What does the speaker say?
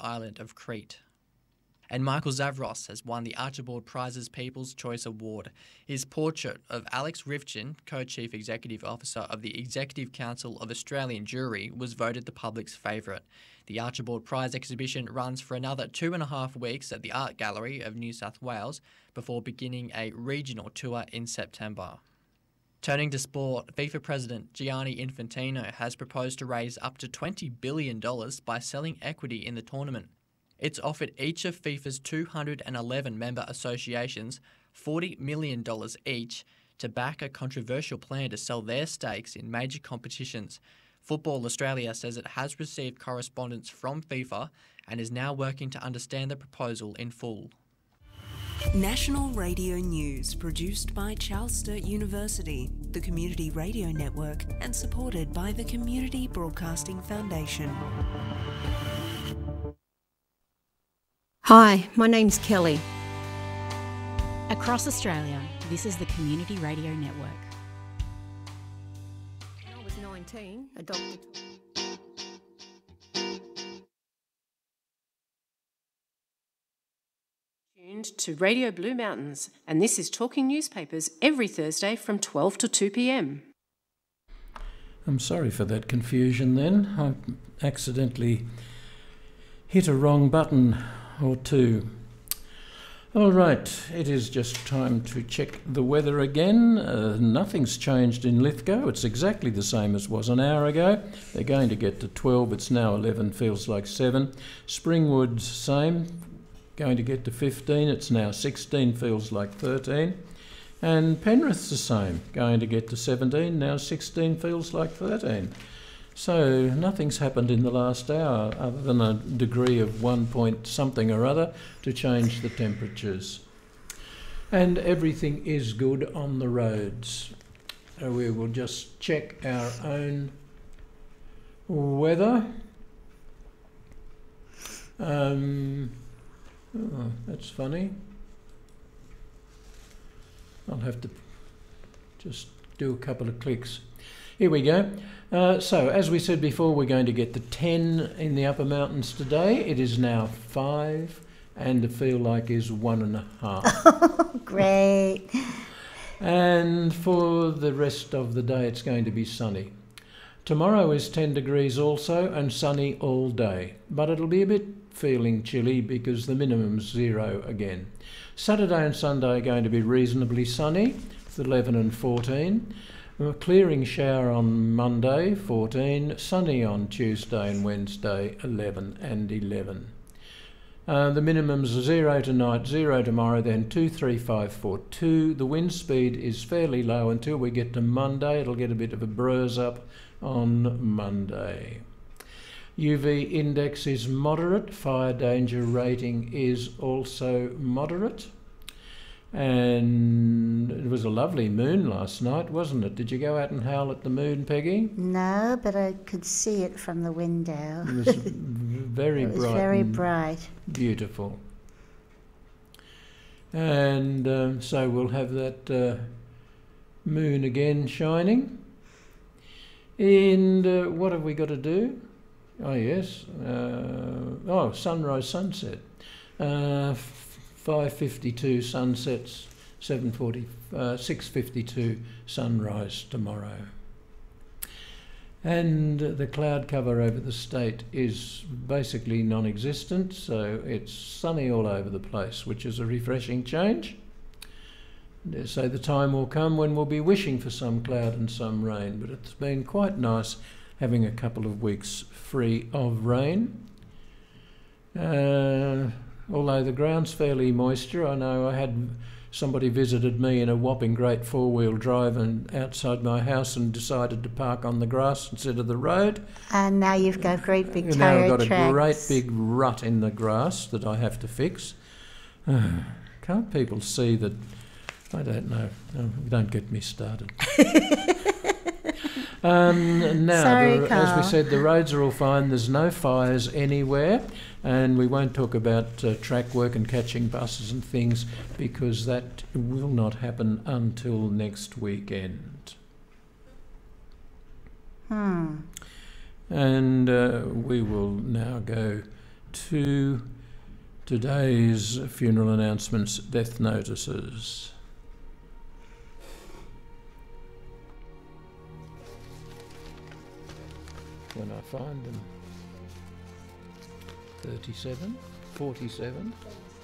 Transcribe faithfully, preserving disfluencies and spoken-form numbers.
island of Crete. And Michael Zavros has won the Archibald Prizes People's Choice Award. His portrait of Alex Rivchin, Co-Chief Executive Officer of the Executive Council of Australian Jury, was voted the public's favourite. The Archibald Prize exhibition runs for another two and a half weeks at the Art Gallery of New South Wales before beginning a regional tour in September. Turning to sport, FIFA President Gianni Infantino has proposed to raise up to twenty billion dollars by selling equity in the tournament. It's offered each of FIFA's two hundred eleven member associations forty million dollars each to back a controversial plan to sell their stakes in major competitions. Football Australia says it has received correspondence from FIFA and is now working to understand the proposal in full. National Radio News, produced by Charles Sturt University, the Community Radio Network, and supported by the Community Broadcasting Foundation. Hi, my name's Kelly. Across Australia, this is the Community Radio Network. When I was nineteen, adopted. Tuned to Radio Blue Mountains, and this is Talking Newspapers every Thursday from twelve to two p m. I'm sorry for that confusion then. I accidentally hit a wrong button or two. All right, it is just time to check the weather again. Uh, nothing's changed in Lithgow. It's exactly the same as was an hour ago. They're going to get to twelve. It's now eleven, feels like seven. Springwood's same, going to get to fifteen. It's now sixteen, feels like thirteen. And Penrith's the same, going to get to seventeen. Now sixteen, feels like thirteen. So nothing's happened in the last hour other than a degree of one point something or other to change the temperatures. And everything is good on the roads. So we will just check our own weather. Um, oh, that's funny. I'll have to just do a couple of clicks. Here we go. Uh, so, as we said before, we're going to get to ten in the upper mountains today. It is now five, and the feel like is one and a half. Great. And for the rest of the day, it's going to be sunny. Tomorrow is ten degrees also, and sunny all day. But it'll be a bit feeling chilly because the minimum's zero again. Saturday and Sunday are going to be reasonably sunny, with eleven and fourteen. A clearing shower on Monday, fourteen, sunny on Tuesday and Wednesday, eleven and eleven. Uh, the minimums are zero tonight, zero tomorrow, then two, three, five, four, two. The wind speed is fairly low until we get to Monday. It'll get a bit of a bruise up on Monday. U V index is moderate, fire danger rating is also moderate. And it was a lovely moon last night, wasn't it? Did you go out and howl at the moon, Peggy? No, but I could see it from the window. It was very it was bright. very and bright. Beautiful. And um, so we'll have that uh, moon again shining. And uh, what have we got to do? Oh, yes. Uh, oh, sunrise, sunset. Uh, five fifty-two sunsets, seven forty, uh, six fifty-two sunrise tomorrow. And the cloud cover over the state is basically non-existent, so it's sunny all over the place, which is a refreshing change. So the time will come when we'll be wishing for some cloud and some rain, but it's been quite nice having a couple of weeks free of rain. Uh, although the ground's fairly moisture. I know I had somebody visited me in a whopping great four-wheel drive and outside my house and decided to park on the grass instead of the road. And now you've got great big and now I've got tracks. a great big rut in the grass that I have to fix. Can't people see that? I don't know. Oh, don't get me started. Um, now, Sorry, the, as we said, the roads are all fine. There's no fires anywhere, and we won't talk about uh, track work and catching buses and things because that will not happen until next weekend. Hmm. And uh, we will now go to today's funeral announcements, death notices. When I find them. thirty-seven, forty-seven.